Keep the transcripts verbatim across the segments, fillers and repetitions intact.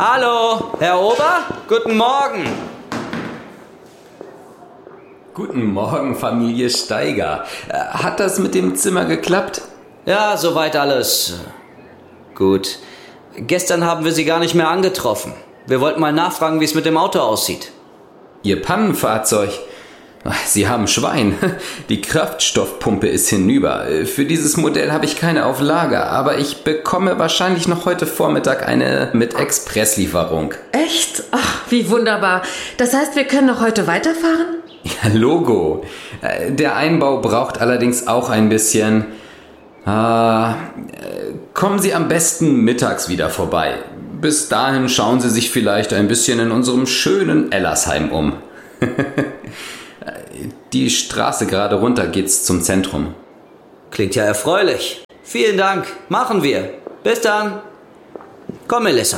Hallo, Herr Ober? Guten Morgen. Guten Morgen, Familie Steiger. Hat das mit dem Zimmer geklappt? Ja, soweit alles gut. Gestern haben wir Sie gar nicht mehr angetroffen. Wir wollten mal nachfragen, wie es mit dem Auto aussieht. Ihr Pannenfahrzeug? Sie haben Schwein. Die Kraftstoffpumpe ist hinüber. Für dieses Modell habe ich keine auf Lager, aber ich bekomme wahrscheinlich noch heute Vormittag eine mit Expresslieferung. Echt? Ach, wie wunderbar. Das heißt, wir können noch heute weiterfahren? Ja, Logo. Der Einbau braucht allerdings auch ein bisschen... Ah, kommen Sie am besten mittags wieder vorbei. Bis dahin schauen Sie sich vielleicht ein bisschen in unserem schönen Ellersheim um. Die Straße gerade runter geht's zum Zentrum. Klingt ja erfreulich. Vielen Dank. Machen wir. Bis dann. Komm, Melissa.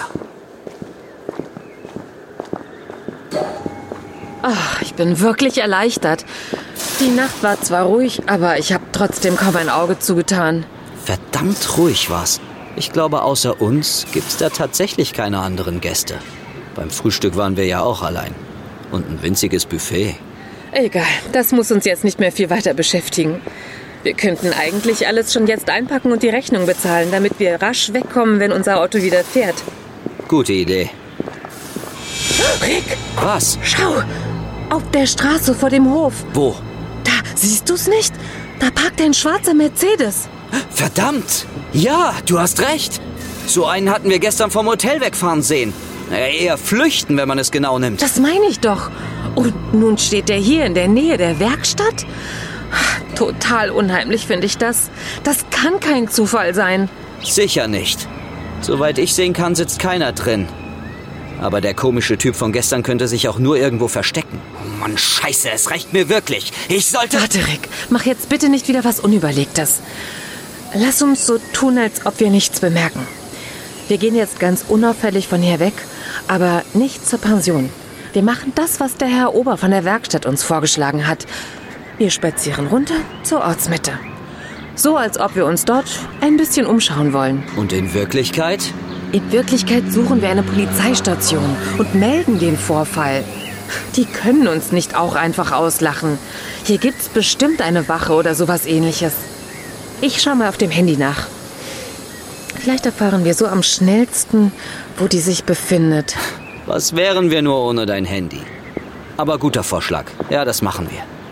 Ach, ich bin wirklich erleichtert. Die Nacht war zwar ruhig, aber ich habe trotzdem kaum ein Auge zugetan. Verdammt ruhig war's. Ich glaube, außer uns gibt's da tatsächlich keine anderen Gäste. Beim Frühstück waren wir ja auch allein. Und ein winziges Buffet. Egal, das muss uns jetzt nicht mehr viel weiter beschäftigen. Wir könnten eigentlich alles schon jetzt einpacken und die Rechnung bezahlen, damit wir rasch wegkommen, wenn unser Auto wieder fährt. Gute Idee. Rick! Was? Schau! Auf der Straße vor dem Hof. Wo? Da, siehst du's nicht? Da parkt ein schwarzer Mercedes. Verdammt! Ja, du hast recht. So einen hatten wir gestern vom Hotel wegfahren sehen. Naja, eher flüchten, wenn man es genau nimmt. Das meine ich doch. Und nun steht er hier in der Nähe der Werkstatt? Total unheimlich finde ich das. Das kann kein Zufall sein. Sicher nicht. Soweit ich sehen kann, sitzt keiner drin. Aber der komische Typ von gestern könnte sich auch nur irgendwo verstecken. Oh Mann, scheiße, es reicht mir wirklich. Ich sollte... Warte, Rick, mach jetzt bitte nicht wieder was Unüberlegtes. Lass uns so tun, als ob wir nichts bemerken. Wir gehen jetzt ganz unauffällig von hier weg, aber nicht zur Pension. Wir machen das, was der Herr Ober von der Werkstatt uns vorgeschlagen hat. Wir spazieren runter zur Ortsmitte. So, als ob wir uns dort ein bisschen umschauen wollen. Und in Wirklichkeit? In Wirklichkeit suchen wir eine Polizeistation und melden den Vorfall. Die können uns nicht auch einfach auslachen. Hier gibt's bestimmt eine Wache oder sowas Ähnliches. Ich schau mal auf dem Handy nach. Vielleicht erfahren wir so am schnellsten, wo die sich befindet. Was wären wir nur ohne dein Handy? Aber guter Vorschlag. Ja, das machen wir.